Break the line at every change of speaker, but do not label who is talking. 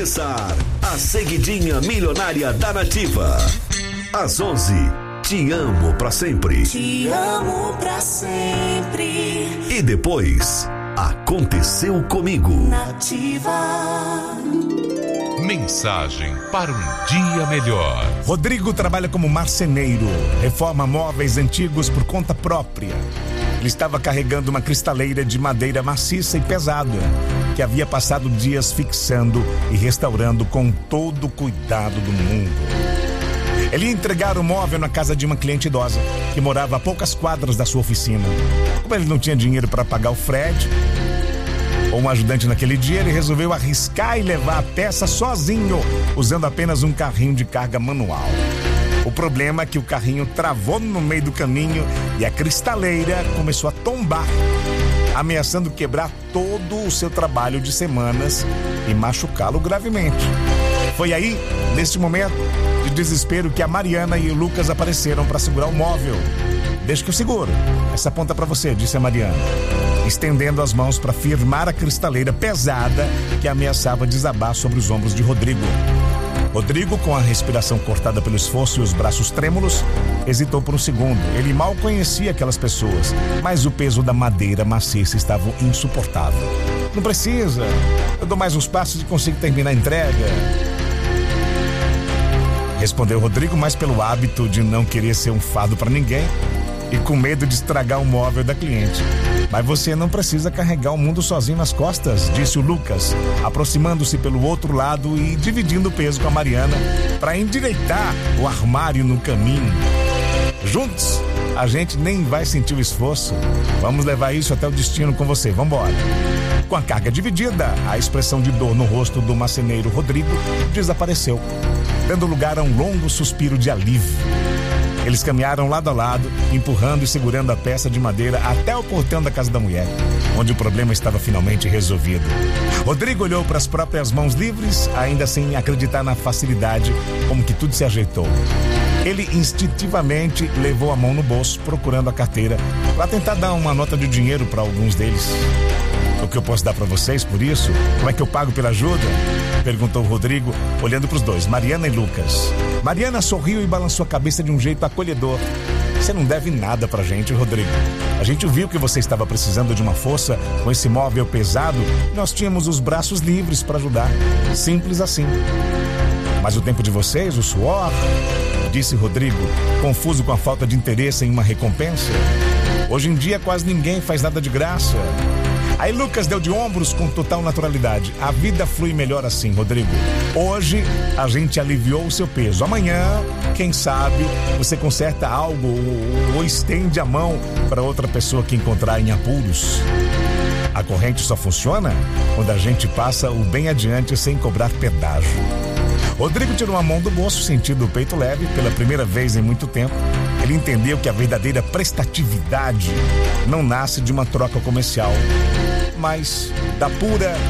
Começar a seguidinha milionária da Nativa. Às 11, te amo pra sempre.
Te amo pra sempre.
E depois, aconteceu comigo.
Nativa.
Mensagem para um dia melhor.
Rodrigo trabalha como marceneiro, reforma móveis antigos por conta própria. Ele estava carregando uma cristaleira de madeira maciça e pesada, que havia passado dias fixando e restaurando com todo o cuidado do mundo. Ele ia entregar o móvel na casa de uma cliente idosa, que morava a poucas quadras da sua oficina. Como ele não tinha dinheiro para pagar o frete ou um ajudante naquele dia, ele resolveu arriscar e levar a peça sozinho, usando apenas um carrinho de carga manual. O problema é que o carrinho travou no meio do caminho e a cristaleira começou a tombar, ameaçando quebrar todo o seu trabalho de semanas e machucá-lo gravemente. Foi aí, neste momento de desespero, que a Mariana e o Lucas apareceram para segurar o móvel. Deixa que eu seguro. Essa ponta para você, disse a Mariana, estendendo as mãos para firmar a cristaleira pesada que ameaçava desabar sobre os ombros de Rodrigo. Rodrigo, com a respiração cortada pelo esforço e os braços trêmulos, hesitou por um segundo. Ele mal conhecia aquelas pessoas, mas o peso da madeira maciça estava insuportável. Não precisa, eu dou mais uns passos e consigo terminar a entrega, respondeu Rodrigo, mais pelo hábito de não querer ser um fardo para ninguém e com medo de estragar o móvel da cliente. Mas você não precisa carregar o mundo sozinho nas costas, disse o Lucas, aproximando-se pelo outro lado e dividindo o peso com a Mariana para endireitar o armário no caminho. Juntos, a gente nem vai sentir o esforço. Vamos levar isso até o destino com você. Vambora. Com a carga dividida, a expressão de dor no rosto do marceneiro Rodrigo desapareceu, dando lugar a um longo suspiro de alívio. Eles caminharam lado a lado, empurrando e segurando a peça de madeira até o portão da casa da mulher, onde o problema estava finalmente resolvido. Rodrigo olhou para as próprias mãos livres, ainda sem acreditar na facilidade como que tudo se ajeitou. Ele instintivamente levou a mão no bolso, procurando a carteira, para tentar dar uma nota de dinheiro para alguns deles. O que eu posso dar para vocês por isso? Como é que eu pago pela ajuda? Perguntou Rodrigo, olhando para os dois, Mariana e Lucas. Mariana sorriu e balançou a cabeça de um jeito acolhedor. Você não deve nada pra gente, Rodrigo. A gente viu que você estava precisando de uma força com esse móvel pesado e nós tínhamos os braços livres para ajudar. Simples assim. Mas o tempo de vocês, o suor, disse Rodrigo, confuso com a falta de interesse em uma recompensa. Hoje em dia quase ninguém faz nada de graça. Aí Lucas deu de ombros com total naturalidade. A vida flui melhor assim, Rodrigo. Hoje a gente aliviou o seu peso. Amanhã, quem sabe, você conserta algo ou estende a mão para outra pessoa que encontrar em apuros. A corrente só funciona quando a gente passa o bem adiante sem cobrar pedágio. Rodrigo tirou a mão do bolso, sentindo o peito leve pela primeira vez em muito tempo. Ele entendeu que a verdadeira prestatividade não nasce de uma troca comercial, mas da pura